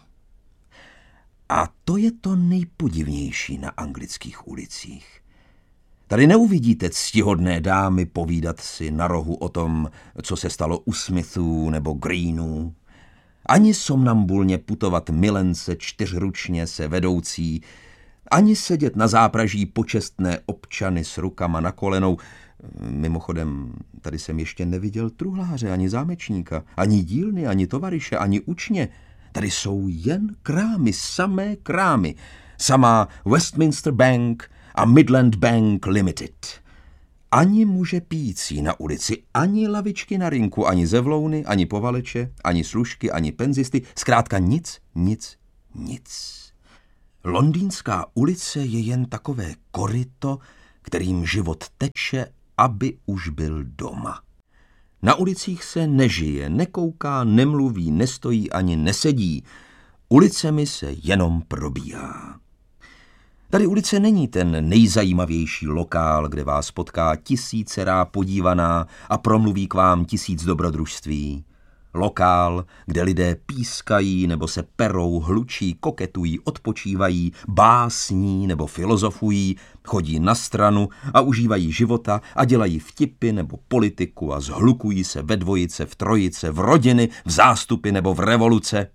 A to je to nejpodivnější na anglických ulicích. Tady neuvidíte ctihodné dámy povídat si na rohu o tom, co se stalo u Smithů nebo Greenů. Ani somnambulně putovat milence 4ručně se vedoucí, ani sedět na zápraží počestné občany s rukama na kolenou. Mimochodem, tady jsem ještě neviděl truhláře, ani zámečníka, ani dílny, ani tovaryše, ani učně. Tady jsou jen krámy, samé krámy. Samá Westminster Bank a Midland Bank Limited. Ani muže pijící na ulici, ani lavičky na rynku, ani zevlouny, ani povaleče, ani služky, ani penzisty. Zkrátka nic, nic, nic. Londýnská ulice je jen takové koryto, kterým život teče, aby už byl doma. Na ulicích se nežije, nekouká, nemluví, nestojí ani nesedí. Ulicemi se jenom probíhá. Tady ulice není ten nejzajímavější lokál, kde vás potká tisícerá podívaná a promluví k vám 1000 dobrodružství. Lokál, kde lidé pískají nebo se perou, hlučí, koketují, odpočívají, básní nebo filozofují, chodí na stranu a užívají života a dělají vtipy nebo politiku a zhlukují se ve dvojice, v trojice, v rodiny, v zástupy nebo v revoluce.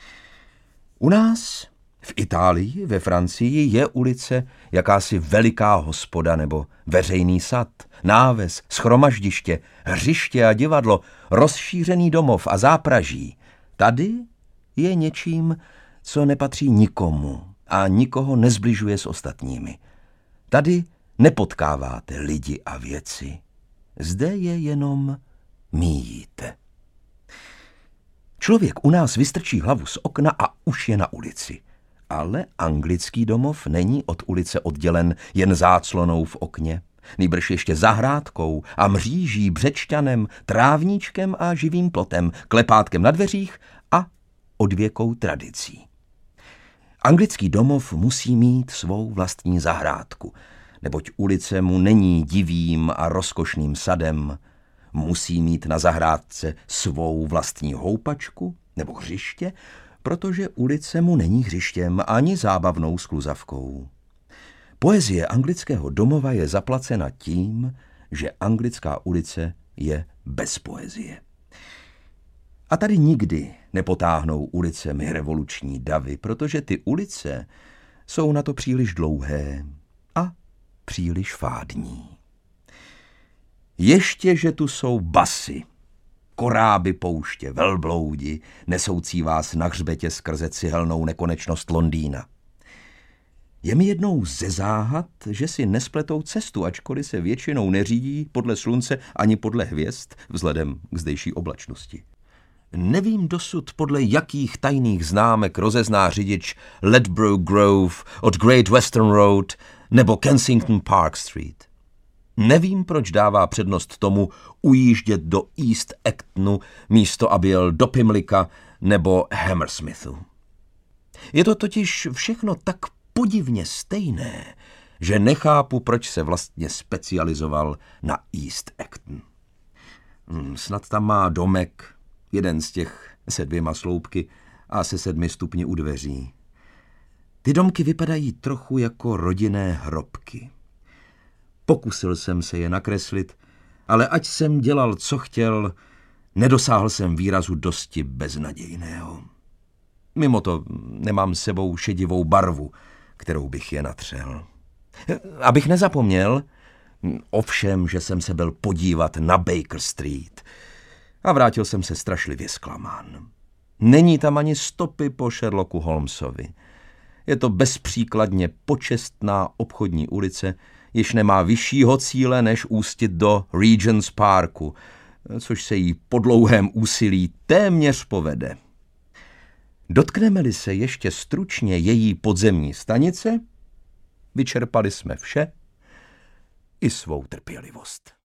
U nás, v Itálii, ve Francii, je ulice jakási veliká hospoda nebo veřejný sad, náves, shromaždiště, hřiště a divadlo, rozšířený domov a zápraží. Tady je něčím, co nepatří nikomu a nikoho nezbližuje s ostatními. Tady nepotkáváte lidi a věci. Zde je jenom míjíte. Člověk u nás vystrčí hlavu z okna a už je na ulici. Ale anglický domov není od ulice oddělen jen záclonou v okně, nýbrž ještě zahrádkou a mříží, břečťanem, trávníčkem a živým plotem, klepátkem na dveřích a odvěkou tradicí. Anglický domov musí mít svou vlastní zahrádku, neboť ulice mu není divým a rozkošným sadem. Musí mít na zahrádce svou vlastní houpačku nebo hřiště, protože ulice mu není hřištěm ani zábavnou skluzavkou. Poezie anglického domova je zaplacena tím, že anglická ulice je bez poezie. A tady nikdy nepotáhnou ulicemi revoluční davy, protože ty ulice jsou na to příliš dlouhé a příliš fádní. Ještě, že tu jsou basy, koráby pouště, velbloudi, nesoucí vás na hřbetě skrze cihelnou nekonečnost Londýna. Je mi jednou ze záhad, že si nespletou cestu, ačkoliv se většinou neřídí podle slunce ani podle hvězd, vzhledem k zdejší oblačnosti. Nevím dosud, podle jakých tajných známek rozezná řidič Ledborough Grove od Great Western Road nebo Kensington Park Street. Nevím, proč dává přednost tomu ujíždět do East Actonu místo, aby jel do Pimlicka nebo Hammersmithu. Je to totiž všechno tak podivně stejné, že nechápu, proč se vlastně specializoval na East Acton. Snad tam má domek, jeden z těch se 2 sloupky a se 7 stupni u dveří. Ty domky vypadají trochu jako rodinné hrobky. Pokusil jsem se je nakreslit, ale ať jsem dělal, co chtěl, nedosáhl jsem výrazu dosti beznadějného. Mimo to nemám s sebou šedivou barvu, kterou bych je natřel. Abych nezapomněl, ovšem, že jsem se byl podívat na Baker Street a vrátil jsem se strašlivě zklamán. Není tam ani stopy po Sherlocku Holmesovi. Je to bezpříkladně počestná obchodní ulice, jež nemá vyššího cíle, než ústit do Regent's Parku, což se jí po dlouhém úsilí téměř povede. Dotkneme-li se ještě stručně její podzemní stanice, vyčerpali jsme vše i svou trpělivost.